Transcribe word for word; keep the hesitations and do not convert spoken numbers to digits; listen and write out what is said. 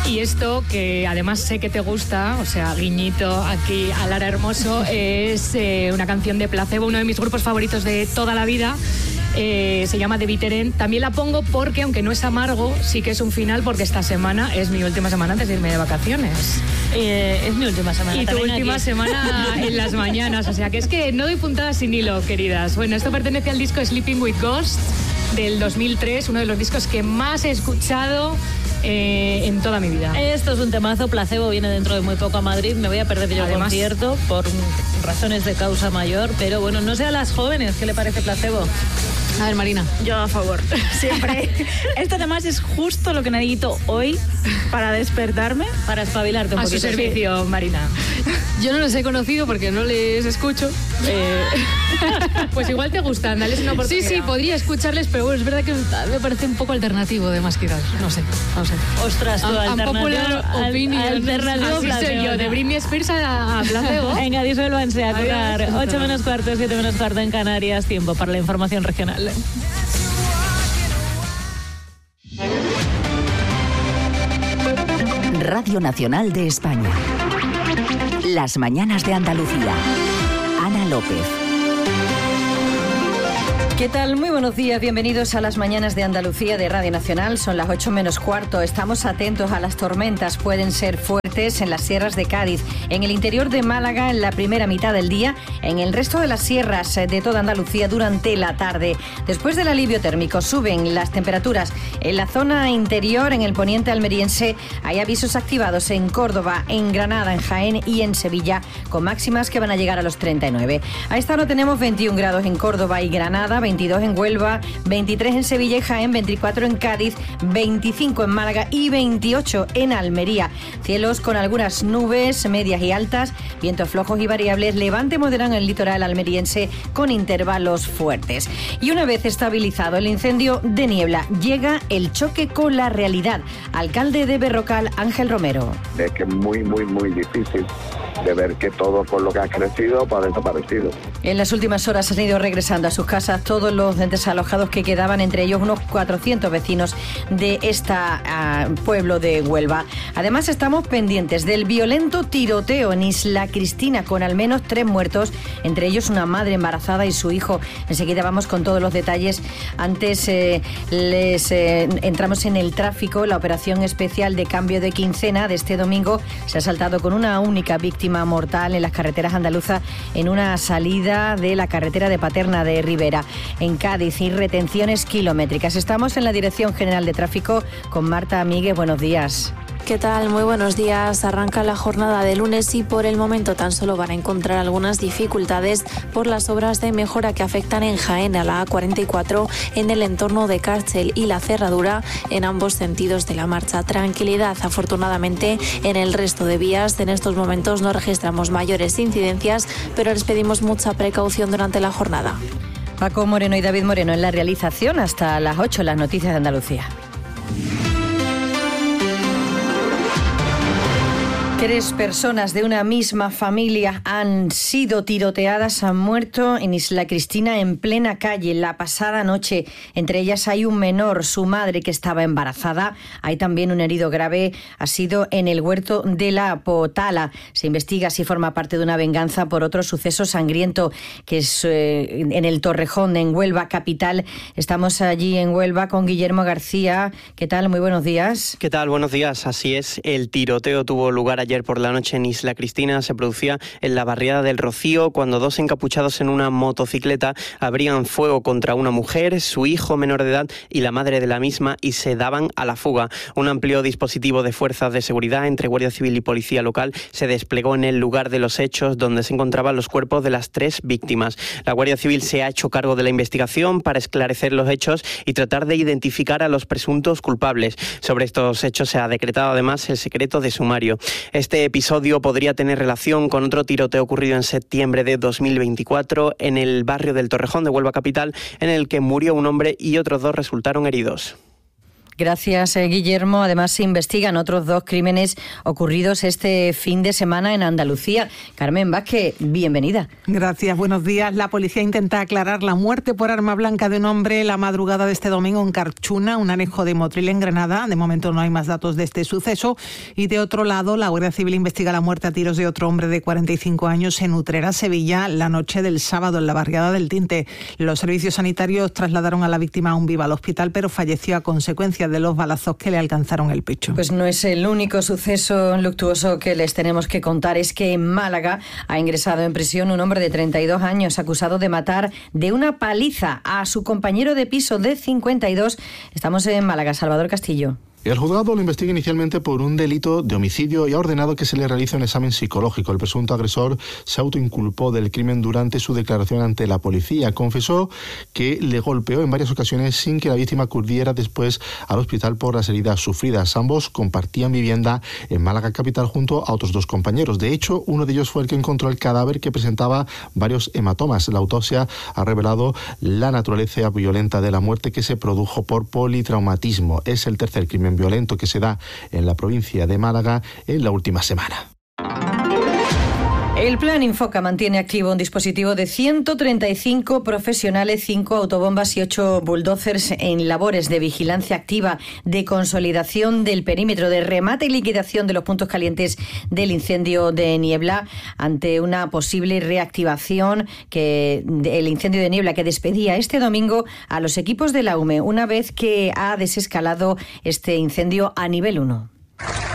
Y esto, que además sé que te gusta, o sea, guiñito aquí a Lara Hermoso, es eh, una canción de Placebo, uno de mis grupos favoritos de toda la vida. Eh, se llama The Bitter End. También la pongo porque, aunque no es amargo, sí que es un final, porque esta semana es mi última semana antes de irme de vacaciones. Eh, es mi última semana. Y tu última aquí. semana en las mañanas. O sea, que es que no doy puntadas sin hilo, queridas. Bueno, esto pertenece al disco Sleeping with Ghosts del dos mil tres, uno de los discos que más he escuchado eh, en toda mi vida. Esto es un temazo. Placebo viene dentro de muy poco a Madrid. Me voy a perder yo el Además, concierto por razones de causa mayor. Pero bueno, no sé a las jóvenes qué le parece Placebo. A ver, Marina. Yo a favor, siempre. Esto además es justo lo que necesito hoy para despertarme. Para espabilarte un a poquito. su servicio, Sí. Marina. Yo no los he conocido porque no les escucho. Eh... Pues igual te gustan, dales una Sí, oportunidad. sí, podría escucharles, pero bueno, es verdad que me parece un poco alternativo de más quizás. No sé, no sé. Ostras, tu Un- un alternativo. popular al- opinion. alternativo Así soy Placebo. yo, de Britney Spears a, a Placebo. Venga, disuélvanse a currar. Adiós. ocho menos cuarto, siete menos cuarto en Canarias. Tiempo para la información regional. Radio Nacional de España. Las mañanas de Andalucía. Ana López. ¿Qué tal? Muy buenos días, bienvenidos a las mañanas de Andalucía de Radio Nacional. Son las ocho menos cuarto. Estamos atentos a las tormentas. Pueden ser fuertes en las sierras de Cádiz, en el interior de Málaga en la primera mitad del día, en el resto de las sierras de toda Andalucía durante la tarde. Después del alivio térmico suben las temperaturas. En la zona interior, en el poniente almeriense, hay avisos activados en Córdoba, en Granada, en Jaén y en Sevilla, con máximas que van a llegar a los treinta y nueve. A esta hora tenemos veintiún grados en Córdoba y Granada, veintidós en Huelva, veintitrés en Sevilla y Jaén, veinticuatro en Cádiz, veinticinco en Málaga y veintiocho en Almería. Cielos con algunas nubes medias y altas, vientos flojos y variables, levante moderado en el litoral almeriense con intervalos fuertes. Y una vez estabilizado el incendio de Niebla, llega el choque con la realidad. Alcalde de Berrocal, Ángel Romero. Es que es muy, muy, muy difícil de ver que todo por lo que ha crecido pues ha desaparecido. En las últimas horas han ido regresando a sus casas todos los desalojados que quedaban, entre ellos unos cuatrocientos vecinos de este uh, pueblo de Huelva. Además, estamos pendientes del violento tiroteo en Isla Cristina, con al menos tres muertos, entre ellos una madre embarazada y su hijo. Enseguida vamos con todos los detalles. Antes eh, les eh, entramos en el tráfico. La operación especial de cambio de quincena de este domingo se ha saltado con una única víctima mortal en las carreteras andaluzas en una salida de la carretera de Paterna de Ribera. En Cádiz y retenciones kilométricas. Estamos en la Dirección General de Tráfico con Marta Amíguez. Buenos días. ¿Qué tal? Muy buenos días. Arranca la jornada de lunes y por el momento tan solo van a encontrar algunas dificultades por las obras de mejora que afectan en Jaén a la A cuarenta y cuatro en el entorno de Cárcel y la Cerradura en ambos sentidos de la marcha. Tranquilidad, afortunadamente, en el resto de vías. En estos momentos no registramos mayores incidencias, pero les pedimos mucha precaución durante la jornada. Paco Moreno y David Moreno en la realización. Hasta las ocho, las noticias de Andalucía. Tres personas de una misma familia han sido tiroteadas, han muerto en Isla Cristina en plena calle la pasada noche. Entre ellas hay un menor, su madre que estaba embarazada. Hay también un herido grave, ha sido en el huerto de la Potala. Se investiga si forma parte de una venganza por otro suceso sangriento que es eh, en el Torrejón, en Huelva capital. Estamos allí en Huelva con Guillermo García. ¿Qué tal? Muy buenos días. ¿Qué tal? Buenos días. Así es, el tiroteo tuvo lugar ayer por la noche en Isla Cristina. Se producía en la barriada del Rocío cuando dos encapuchados en una motocicleta abrían fuego contra una mujer, su hijo menor de edad y la madre de la misma y se daban a la fuga. Un amplio dispositivo de fuerzas de seguridad entre Guardia Civil y Policía Local se desplegó en el lugar de los hechos donde se encontraban los cuerpos de las tres víctimas. La Guardia Civil se ha hecho cargo de la investigación para esclarecer los hechos y tratar de identificar a los presuntos culpables. Sobre estos hechos se ha decretado además el secreto de sumario. Este episodio podría tener relación con otro tiroteo ocurrido en septiembre de dos mil veinticuatro en el barrio del Torrejón de Huelva capital, en el que murió un hombre y otros dos resultaron heridos. Gracias, eh, Guillermo. Además, se investigan otros dos crímenes ocurridos este fin de semana en Andalucía. Carmen Vázquez, bienvenida. Gracias, buenos días. La policía intenta aclarar la muerte por arma blanca de un hombre la madrugada de este domingo en Carchuna, un anejo de Motril en Granada. De momento no hay más datos de este suceso. Y de otro lado, la Guardia Civil investiga la muerte a tiros de otro hombre de cuarenta y cinco años en Utrera, Sevilla, la noche del sábado en la barriada del Tinte. Los servicios sanitarios trasladaron a la víctima aún viva al hospital, pero falleció a consecuencia de los balazos que le alcanzaron el pecho. Pues no es el único suceso luctuoso que les tenemos que contar. Es que en Málaga ha ingresado en prisión un hombre de treinta y dos años acusado de matar de una paliza a su compañero de piso de cincuenta y dos. Estamos en Málaga. Salvador Castillo. El juzgado lo investiga inicialmente por un delito de homicidio y ha ordenado que se le realice un examen psicológico. El presunto agresor se autoinculpó del crimen durante su declaración ante la policía. Confesó que le golpeó en varias ocasiones sin que la víctima acudiera después al hospital por las heridas sufridas. Ambos compartían vivienda en Málaga capital junto a otros dos compañeros. De hecho, uno de ellos fue el que encontró el cadáver, que presentaba varios hematomas. La autopsia ha revelado la naturaleza violenta de la muerte, que se produjo por politraumatismo. Es el tercer crimen violento que se da en la provincia de Málaga en la última semana. El Plan Infoca mantiene activo un dispositivo de ciento treinta y cinco profesionales, cinco autobombas y ocho bulldozers en labores de vigilancia activa, de consolidación del perímetro, de remate y liquidación de los puntos calientes del incendio de Niebla, ante una posible reactivación que el incendio de Niebla que despedía este domingo a los equipos de la U M E, una vez que ha desescalado este incendio a nivel uno.